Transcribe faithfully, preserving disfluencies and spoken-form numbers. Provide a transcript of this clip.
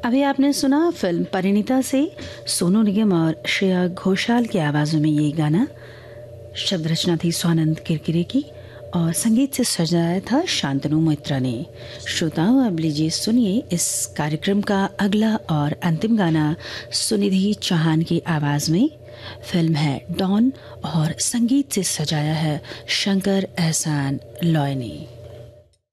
अभी आपने सुना फिल्म परिणीता से सोनू निगम और श्रेया घोषाल की आवाज़ों में ये गाना। शब्द रचना थी स्वानंद किरकिरे की और संगीत से सजाया था शांतनु मोइत्रा ने। श्रोताओं, अब लीजिए सुनिए इस कार्यक्रम का अगला और अंतिम गाना सुनिधि चौहान की आवाज़ में। फिल्म है डॉन और संगीत से सजाया है शंकर एहसान लॉय ने।